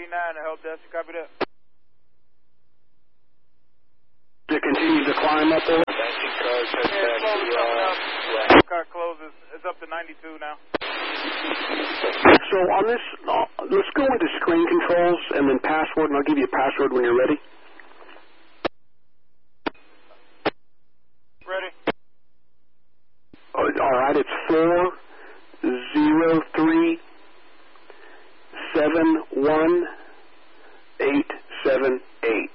to help desk. Copy that. To continue to climb up there? Car closes. It's up to 92 now. So on this, let's go into screen controls and then password, and I'll give you a password when you're ready. Ready. All right, it's 403718878.